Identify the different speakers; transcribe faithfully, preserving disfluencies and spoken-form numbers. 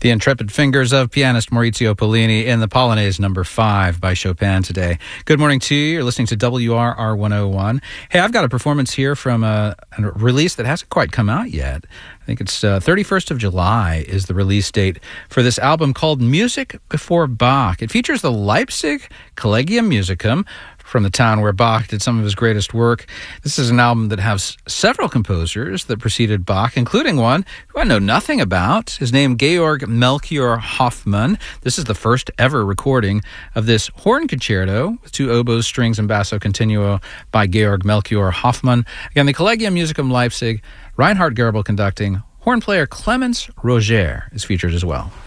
Speaker 1: The Intrepid Fingers of pianist Maurizio Pollini in the Polonaise number five by Chopin today. Good morning to you. You're listening to W R R one oh one. Hey, I've got a performance here from a, a release that hasn't quite come out yet. I think it's uh, thirty-first of July is the release date for this album called Music Before Bach. It features the Leipzig Collegium Musicum, from the town where Bach did some of his greatest work. This is an album that has several composers that preceded Bach, including one who I know nothing about. His name, Georg Melchior Hoffmann. This is the first ever recording of this horn concerto with two oboes, strings, and basso continuo by Georg Melchior Hoffmann. Again, the Collegium Musicum Leipzig, Reinhard Goebel conducting. Horn player Clemens Roger is featured as well.